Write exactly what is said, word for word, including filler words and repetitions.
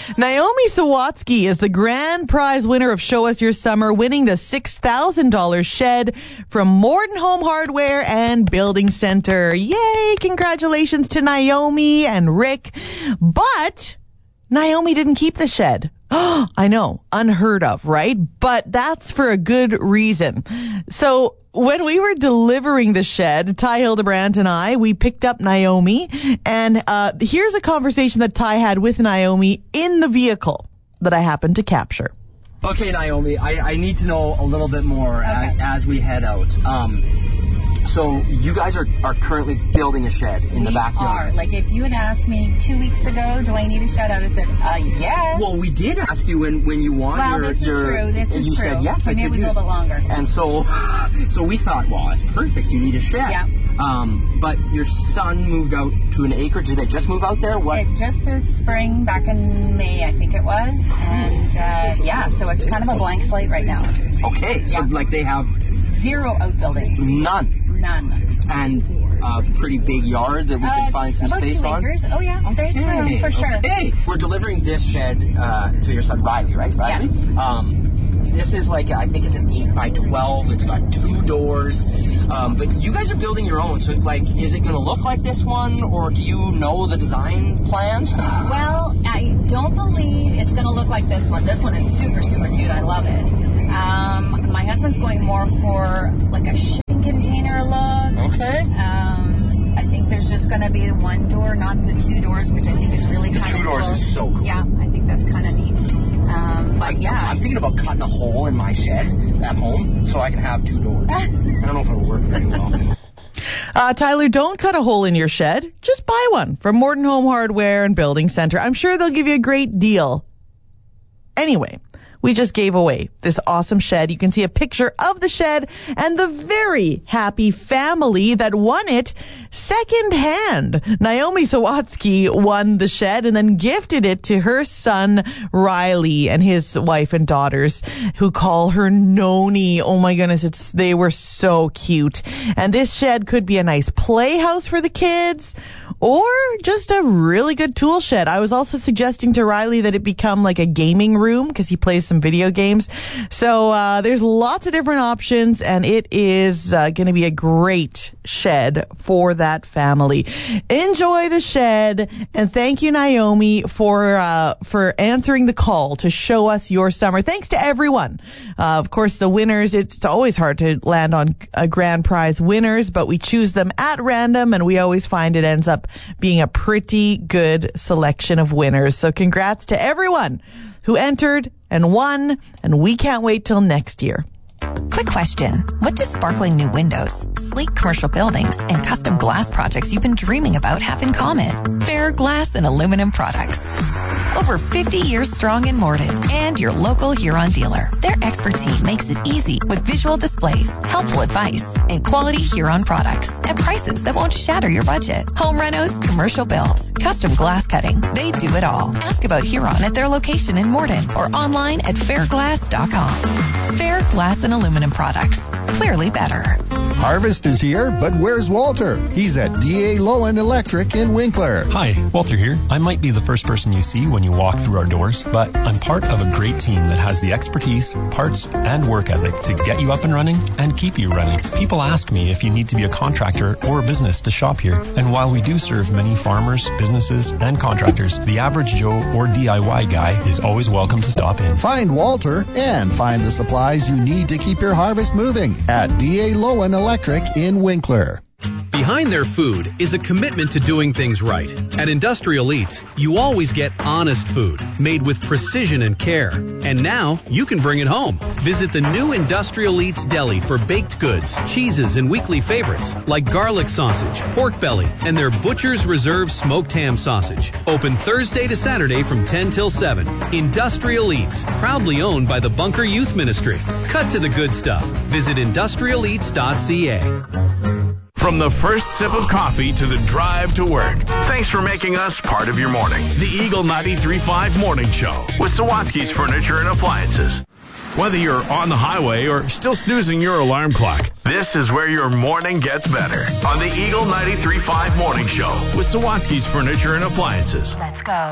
Naomi Sawatsky is the grand prize winner of Show Us Your Summer, winning the six thousand dollars shed from Morton Home Hardware and Building Center. Yay! Congratulations to Naomi and Rick. But Naomi didn't keep the shed. Oh, I know, unheard of, right? But that's for a good reason. So when we were delivering the shed, Ty Hildebrandt and I, we picked up Naomi. And uh, here's a conversation that Ty had with Naomi in the vehicle that I happened to capture. Okay, Naomi, I, I need to know a little bit more okay. as as we head out. Um, so you guys are, are currently building a shed in we the backyard. Are. Like, if you had asked me two weeks ago, do I need a shed? I would have said, uh, yes. Well, we did ask you when, when you want well, your... this is your, true. This and is you true. said, yes, Maybe I it could was use... a little bit longer. And so, so we thought, well, it's perfect. You need a shed. Yeah. Um, but your son moved out to an acreage. Did they just move out there? What? It, just this spring, back in May, I think it was. And, uh, yeah, so it's kind of a blank slate right now. Okay, so, yeah. like, they have... Zero outbuildings. None. None. And a pretty big yard that we uh, can find some about space two on? Acres. Oh, yeah. There's Okay. room for sure. Okay. We're delivering this shed uh, to your son, Riley, right? Riley? Yes. Um, this is like, I think it's an eight by twelve. It's got two doors. Um, but you guys are building your own. So, like, is it going to look like this one? Or do you know the design plans? Well, I don't believe it's going to look like this one. This one is super, super cute. I love it. Um, my husband's going more for, like, a shipping container look. Okay. Um, I think there's just going to be the one door, not the two doors, which I think is really kind of cool. The two doors is so cool. Yeah, I think that's kind of neat. Um, but, I, yeah. I'm thinking about cutting a hole in my shed at home so I can have two doors. I don't know if it'll work very well. Uh, Tyler, don't cut a hole in your shed. Just buy one from Morton Home Hardware and Building Center. I'm sure they'll give you a great deal. Anyway, we just gave away this awesome shed. You can see a picture of the shed and the very happy family that won it secondhand. Naomi Sawatsky won the shed and then gifted it to her son, Riley, and his wife and daughters, who call her Noni. Oh my goodness, it's they were so cute. And this shed could be a nice playhouse for the kids, or just a really good tool shed. I was also suggesting to Riley that it become like a gaming room because he plays some video games. So uh, there's lots of different options, and it is uh, going to be a great shed for that family. Enjoy the shed, and thank you, Naomi, for uh, for answering the call to show us your summer. Thanks to everyone. Uh, of course, the winners, it's always hard to land on a grand prize winners, but we choose them at random, and we always find it ends up being a pretty good selection of winners. So congrats to everyone who entered and won, and we can't wait till next year. Quick question. What do sparkling new windows, sleek commercial buildings, and custom glass projects you've been dreaming about have in common? Fair Glass and Aluminum Products. Over fifty years strong in Morden and your local Huron dealer. Their expert team makes it easy with visual displays, helpful advice, and quality Huron products at prices that won't shatter your budget. Home renos, commercial builds, custom glass cutting. They do it all. Ask about Huron at their location in Morden or online at fair glass dot com. Fair Glass and Aluminum Products. Clearly better. Harvest is here, but where's Walter? He's at D A Lowen Electric in Winkler. Hi, Walter here. I might be the first person you see when you walk through our doors, but I'm part of a great team that has the expertise, parts, and work ethic to get you up and running and keep you running. People ask me if you need to be a contractor or a business to shop here, and while we do serve many farmers, businesses, and contractors, the average Joe or D I Y guy is always welcome to stop in. Find Walter and find the supplies you need to keep your harvest moving at D A Lowen Electric in Winkler. Behind their food is a commitment to doing things right. At Industrial Eats, you always get honest food, made with precision and care. And now, you can bring it home. Visit the new Industrial Eats Deli for baked goods, cheeses, and weekly favorites, like garlic sausage, pork belly, and their Butcher's Reserve smoked ham sausage. Open Thursday to Saturday from ten till seven. Industrial Eats, proudly owned by the Bunker Youth Ministry. Cut to the good stuff. Visit industrial eats dot c a. From the first sip of coffee to the drive to work, thanks for making us part of your morning. The Eagle ninety-three point five Morning Show with Sawatsky's Furniture and Appliances. Whether you're on the highway or still snoozing your alarm clock, this is where your morning gets better. On the Eagle ninety-three point five Morning Show with Sawatsky's Furniture and Appliances. Let's go.